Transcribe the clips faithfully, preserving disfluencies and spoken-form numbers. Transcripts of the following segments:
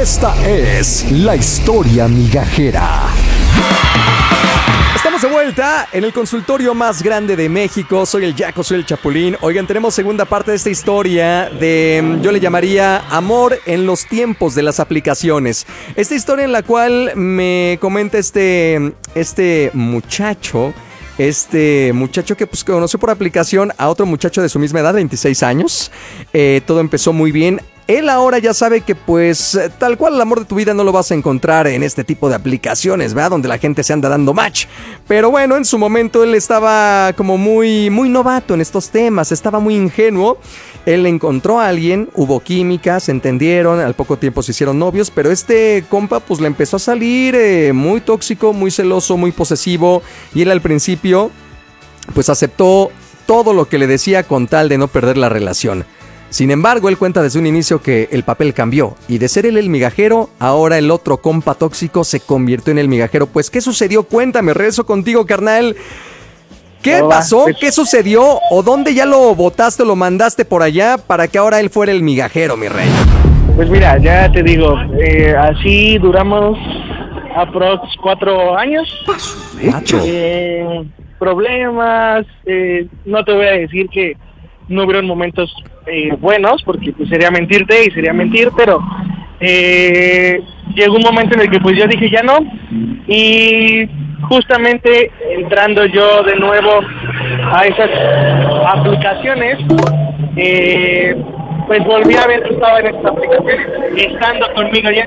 Esta es la historia migajera. Estamos de vuelta en el consultorio más grande de México. Soy el Jaco, soy el Chapulín. Oigan, tenemos segunda parte de esta historia de, yo le llamaría amor en los tiempos de las aplicaciones. Esta historia en la cual me comenta este, este muchacho, este muchacho que pues conoció por aplicación a otro muchacho de su misma edad, veintiséis años. Eh, todo empezó muy bien. Él ahora ya sabe que pues tal cual el amor de tu vida no lo vas a encontrar en este tipo de aplicaciones, ¿verdad? Donde la gente se anda dando match. Pero bueno, en su momento él estaba como muy, muy novato en estos temas, estaba muy ingenuo. Él encontró a alguien, hubo química, se entendieron, al poco tiempo se hicieron novios, pero este compa pues le empezó a salir eh, muy tóxico, muy celoso, muy posesivo. Y él al principio pues aceptó todo lo que le decía con tal de no perder la relación. Sin embargo, él cuenta desde un inicio que el papel cambió y de ser él el migajero, ahora el otro compa tóxico se convirtió en el migajero. Pues, ¿qué sucedió? Cuéntame, regreso contigo, carnal. ¿Qué no, pasó? Pues, ¿Qué sucedió? ¿O dónde ya lo botaste o lo mandaste por allá para que ahora él fuera el migajero, mi rey? Pues mira, ya te digo, eh, así duramos aprox cuatro años. ¿Cuatro? Eh, problemas, eh, no te voy a decir que no hubieron momentos eh, buenos, porque pues, sería mentirte y sería mentir, pero eh, llegó un momento en el que pues yo dije ya no, y justamente entrando yo de nuevo a esas aplicaciones, eh, pues volví a ver que estaba en esas aplicaciones, estando conmigo ya.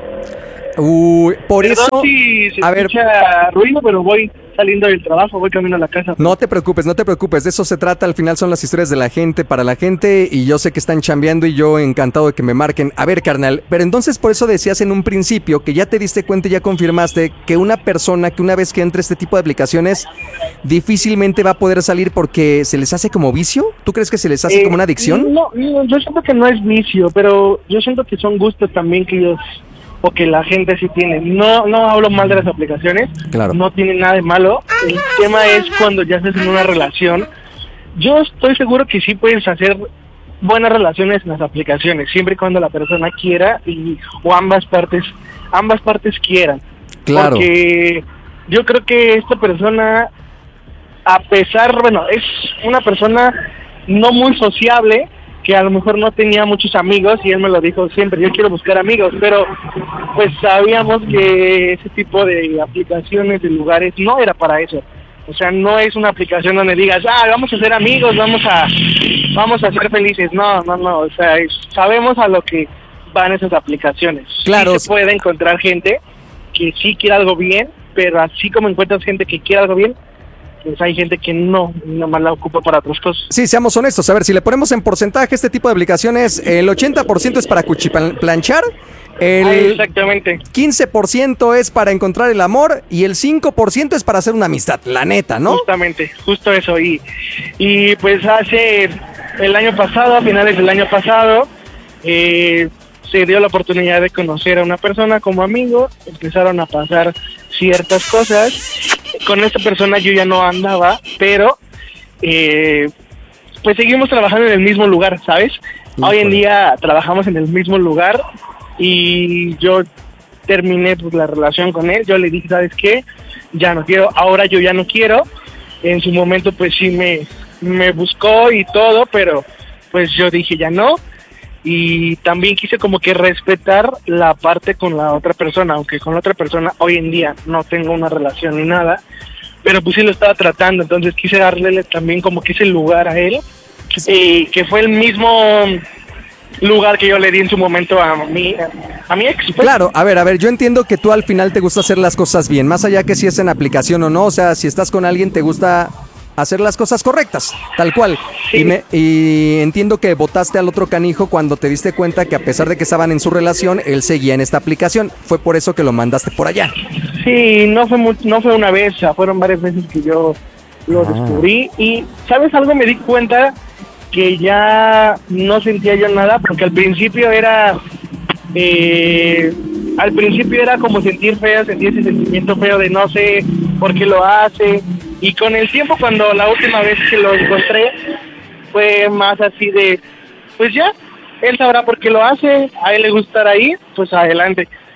Uy, por Perdón eso... si se a ver, escucha ruido, pero voy saliendo del trabajo, voy camino a la casa. no te preocupes, no te preocupes, de eso se trata, al final son las historias de la gente, para la gente, y yo sé que están chambeando y yo encantado de que me marquen. A ver, carnal, pero entonces por eso decías en un principio que ya te diste cuenta y ya confirmaste que una persona que una vez que entre este tipo de aplicaciones difícilmente va a poder salir porque se les hace como vicio. ¿Tú crees que se les hace Eh, como una adicción? No, no, yo siento que no es vicio, pero yo siento que son gustos también que ellos, o que la gente sí tiene. No, no hablo mal de las aplicaciones, Claro. no tiene nada de malo. El tema es cuando ya estás en una relación. Yo estoy seguro que sí puedes hacer buenas relaciones en las aplicaciones, siempre y cuando la persona quiera y o ambas partes, ambas partes quieran. Claro. Porque yo creo que esta persona, a pesar, bueno, es una persona no muy sociable, que a lo mejor no tenía muchos amigos, y él me lo dijo siempre, yo quiero buscar amigos, pero pues sabíamos que ese tipo de aplicaciones, de lugares, no era para eso. O sea, no es una aplicación donde digas, ah, vamos a ser amigos, vamos a vamos a ser felices. No, no, no, o sea, es, sabemos a lo que van esas aplicaciones. Claro. Sí se puede encontrar gente que sí quiere algo bien, pero así como encuentras gente que quiere algo bien, pues hay gente que no, nomás la ocupa para otras cosas. Sí, seamos honestos. A ver, si le ponemos en porcentaje este tipo de aplicaciones, el ochenta por ciento es para cuchiplanchar, el Ah, exactamente. quince por ciento es para encontrar el amor y el cinco por ciento es para hacer una amistad, la neta, ¿no? Justamente, justo eso. Y, y pues hace el año pasado, a finales del año pasado, eh, se dio la oportunidad de conocer a una persona como amigo, empezaron a pasar ciertas cosas. Con esta persona yo ya no andaba, pero eh, pues seguimos trabajando en el mismo lugar, ¿sabes? Híjole. Hoy en día trabajamos en el mismo lugar y yo terminé pues, la relación con él. Yo le dije, ¿sabes qué? Ya no quiero, ahora yo ya no quiero. En su momento pues sí me, me buscó y todo, pero pues yo dije ya no. Y también quise como que respetar la parte con la otra persona, aunque con la otra persona hoy en día no tengo una relación ni nada, pero pues sí lo estaba tratando, entonces quise darle también como que ese lugar a él, y que fue el mismo lugar que yo le di en su momento a mi, a mi ex. Pues. Claro, a ver, a ver, yo entiendo que tú al final te gusta hacer las cosas bien, más allá que si es en aplicación o no, o sea, si estás con alguien te gusta hacer las cosas correctas, tal cual. Sí. Y, me, y entiendo que votaste al otro canijo cuando te diste cuenta que a pesar de que estaban en su relación, él seguía en esta aplicación. Fue por eso que lo mandaste por allá. Sí, no fue muy, no fue una vez, o sea, fueron varias veces que yo lo Ah. descubrí. Y, ¿sabes algo? Me di cuenta que ya no sentía yo nada, porque al principio era... Eh, al principio era como sentir feo, sentir ese sentimiento feo de no sé por qué lo hace. Y con el tiempo, cuando la última vez que lo encontré, fue más así de, pues ya, él sabrá por qué lo hace, a él le gusta estar ahí, pues adelante.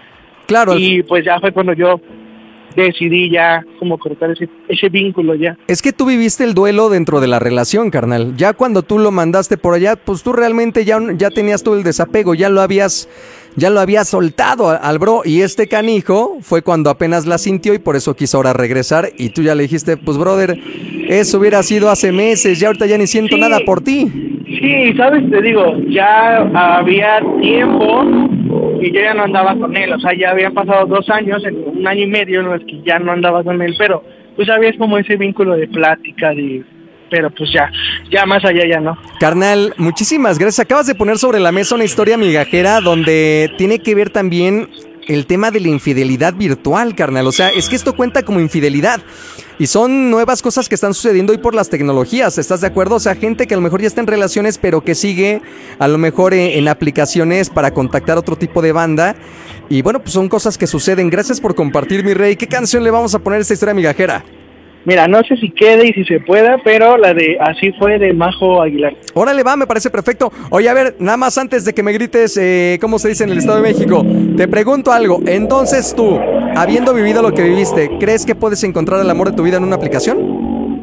Claro. Y pues ya fue cuando yo decidí ya como cortar ese, ese vínculo ya. Es que tú viviste el duelo dentro de la relación, carnal. Ya cuando tú lo mandaste por allá, pues tú realmente ya, ya tenías todo el desapego, ya lo habías, ya lo habías soltado al bro. Y este canijo fue cuando apenas la sintió y por eso quiso ahora regresar. Y tú ya le dijiste, pues brother, eso hubiera sido hace meses, ya ahorita ya ni siento Sí. nada por ti. Sí, sabes, te digo, ya había tiempo y yo ya no andaba con él, o sea, ya habían pasado dos años, un año y medio en los que ya no andaba con él, pero pues había como ese vínculo de plática, de, pero pues ya, ya más allá ya no. Carnal, muchísimas gracias. Acabas de poner sobre la mesa una historia migajera donde tiene que ver también el tema de la infidelidad virtual, carnal. O sea, es que esto cuenta como infidelidad. Y son nuevas cosas que están sucediendo hoy por las tecnologías, ¿estás de acuerdo? O sea, gente que a lo mejor ya está en relaciones, pero que sigue a lo mejor en, en aplicaciones para contactar otro tipo de banda. Y bueno, pues son cosas que suceden. Gracias por compartir, mi rey. ¿Qué canción le vamos a poner a esta historia migajera? Mira, no sé si quede y si se pueda, pero la de Así fue de Majo Aguilar. Órale, va, me parece perfecto. Oye, a ver, nada más antes de que me grites, eh, ¿cómo se dice en el Estado de México? Te pregunto algo. Entonces tú, habiendo vivido lo que viviste, ¿crees que puedes encontrar el amor de tu vida en una aplicación?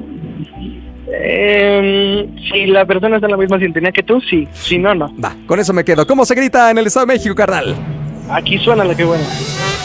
Eh, si la persona está en la misma sintonía que tú, sí. Si no, no. Va, con eso me quedo. ¿Cómo se grita en el Estado de México, carnal? Aquí suena la que buena.